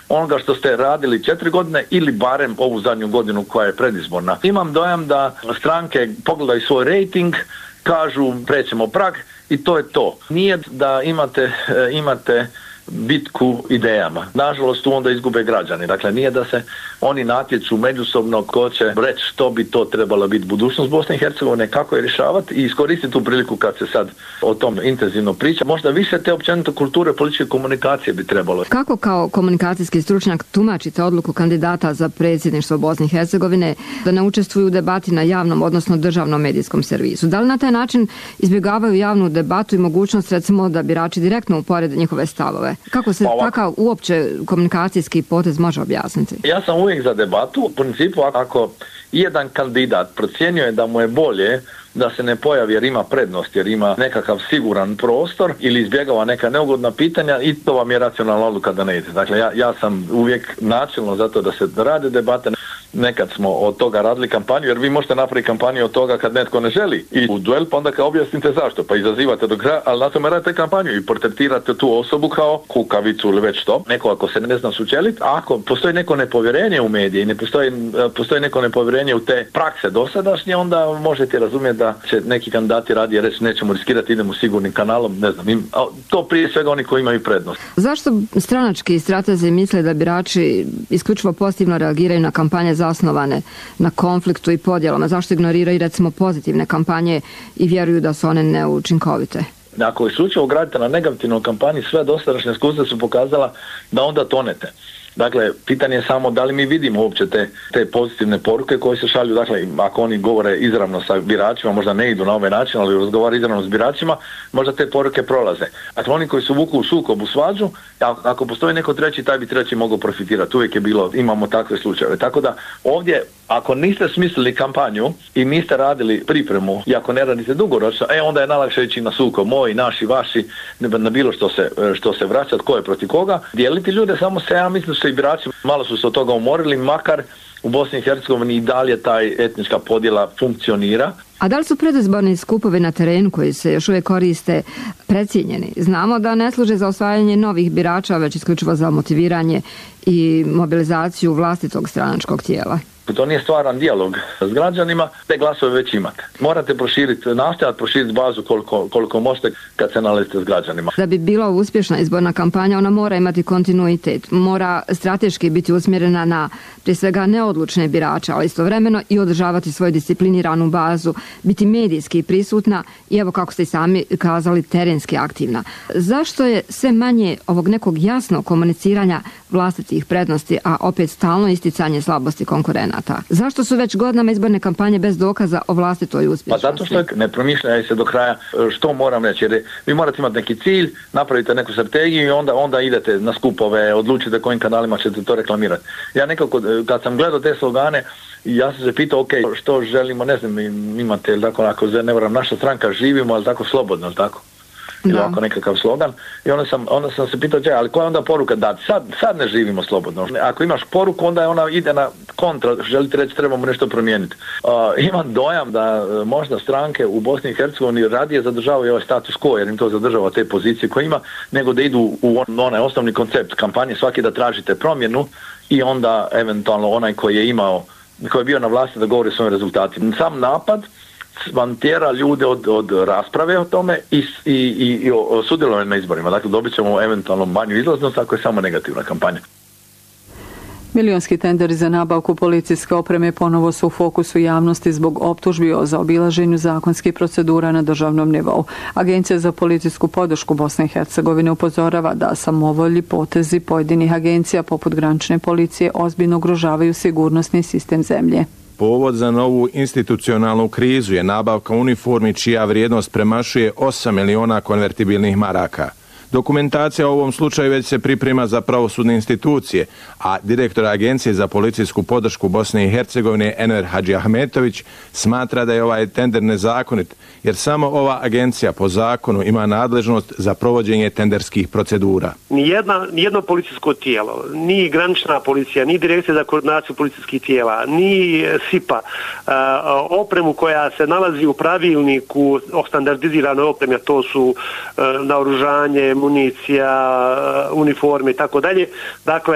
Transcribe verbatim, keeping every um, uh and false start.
onoga što ste radili četiri godine ili barem ovu zadnju godinu koja je predizborna. Imam dojam da stranke pogledaju svoj rejting, kažu prećemo prag i to je to. Nije da imate, imate bitku idejama. Nažalost, tu onda izgube građani. Dakle, nije da se oni natječu međusobno ko će reći što bi to trebala biti budućnost Bosne i Hercegovine, kako je rješavati i iskoristiti tu priliku kad se sad o tom intenzivno priča. Možda više te općenito kulture političke komunikacije bi trebalo. Kako kao komunikacijski stručnjak tumačite odluku kandidata za predsjedništvo Bosne i Hercegovine da ne učestvuju u debati na javnom, odnosno državnom medijskom servisu? Da li na taj način izbjegavaju javnu debatu i mogućnost, recimo, da birači direktno uporede njihove stavove? Kako se pa takav uopće komunikacijski potez može objasniti? Ja sam uvijek za debatu. U principu, ako jedan kandidat procjenjuje da mu je bolje da se ne pojavi jer ima prednost, jer ima nekakav siguran prostor ili izbjegava neka neugodna pitanja, i to vam je racionalna odluka da ne ide. Dakle, ja, ja sam uvijek načelno za to da se rade debate. Nekad smo od toga radili kampanju, jer vi možete napraviti kampanju od toga kad netko ne želi i u duel, pa onda kao objasnite zašto, pa izazivate do kraja, ali na tome radite kampanju i portretirate tu osobu kao kukavicu ili već to. Neko ako se ne zna sučeliti, ako postoji neko nepovjerenje u medije i ne postoji, postoji neko nepovjerenje u te prakse dosadašnje, onda možete razumjeti da će neki kandidati radije reći nećemo riskirati, idemo sigurnim kanalom, ne znam, im, to prije svega oni koji imaju prednost. Zašto stranački stratezi misle da birači isključivo pozitivno reagiraju na kampanje zasnovane na konfliktu i podjelama? Zašto ignoriraju, recimo, pozitivne kampanje i vjeruju da su one neučinkovite? Ako isključivo gradite na negativnoj kampanji, sve dosadašnje iskustva su pokazala da onda tonete. Dakle, pitanje je samo da li mi vidimo uopće te, te pozitivne poruke koje se šalju. Dakle, ako oni govore izravno sa biračima, možda ne idu na ovaj način, ali razgovaraju izravno s biračima, možda te poruke prolaze. Dakle, oni koji su vuku u sukob, u svađu, ako postoji neko treći, taj bi treći mogao profitirati. Uvijek je bilo, imamo takve slučajeve. Tako da ovdje, ako niste smislili kampanju i niste radili pripremu i ako ne radite dugoročno, e onda je najlakše ići na sukob, moji, naši, vaši, na bilo što se, što se vraća, tko je protiv koga. Dijeliti ljude samo se, ja mislim, i birači malo su se od toga umorili, makar u Bosni i Hercegovini i dalje taj etnička podjela funkcionira. A da li su predizborni skupovi na terenu koji se još uvijek koriste precijenjeni? Znamo da ne služe za osvajanje novih birača, već isključivo za motiviranje i mobilizaciju vlastitog stranačkog tijela. To nije stvaran dijalog s građanima, te glasove već imate. Morate proširiti, nastojati proširiti bazu koliko, koliko možete kad se nalazite s građanima. Da bi bila uspješna izborna kampanja, ona mora imati kontinuitet, mora strateški biti usmjerena na prije svega neodlučne birače, ali istovremeno i održavati svoju discipliniranu bazu, biti medijski prisutna i evo kako ste i sami kazali, terenski aktivna. Zašto je sve manje ovog nekog jasnog komuniciranja vlastitih prednosti, a opet stalno isticanje slabosti konkurenata? Zašto su već godinama izborne kampanje bez dokaza o vlastitoj uspješnosti? Pa zato što ne promišljaju se do kraja što moram reći, jer vi morate imati neki cilj, napravite neku strategiju i onda, onda idete na skupove, odlučite kojim kanalima ćete to reklamirati. Ja nekako, kad sam gledao te slogane, ja sam se pitao, ok, što želimo, ne znam, imate, ili tako, ako ne moram, naša stranka živimo, ali tako slobodno, ali tako? Ili ako nekakav slogan. I onda sam, onda sam se pitao, ali koja je onda poruka dati? Sad, sad ne živimo slobodno. Ako imaš poruku, onda je ona ide na kontra, želite reći trebamo nešto promijeniti. Uh, imam dojam da uh, možda stranke u Bosni i Hercegovini radije zadržavaju ovaj status quo, jer im to zadržava te pozicije koje ima, nego da idu u on, onaj osnovni koncept kampanje, svaki da tražite promjenu i onda eventualno onaj koji je imao, koji je bio na vlasti da govori o svojim rezultatima. Sam napad vam tjera ljude od, od rasprave o tome i, i, i, i o sudjelovanju na izborima. Dakle, dobit ćemo eventualno manju izlaznost ako je samo negativna kampanja. Milionski tenderi za nabavku policijske opreme ponovo su u fokusu javnosti zbog optužbi o zaobilaženju zakonskih procedura na državnom nivou. Agencija za policijsku podršku Bosne i Hercegovine upozorava da samovolji potezi pojedinih agencija poput granične policije ozbiljno ugrožavaju sigurnosni sistem zemlje. Povod za novu institucionalnu krizu je nabavka uniformi čija vrijednost premašuje osam miliona konvertibilnih maraka. Dokumentacija u ovom slučaju već se priprema za pravosudne institucije, a direktor Agencije za policijsku podršku Bosne i Hercegovine Enver Hadžiahmetović smatra da je ovaj tender nezakonit, jer samo ova agencija po zakonu ima nadležnost za provođenje tenderskih procedura. Nijedna, nijedno policijsko tijelo, ni granična policija, ni direkcija za koordinaciju policijskih tijela, ni SIPA, opremu koja se nalazi u pravilniku o standardiziranoj opremi, a to su naoružanje, municija, uniforme i tako dalje. Dakle,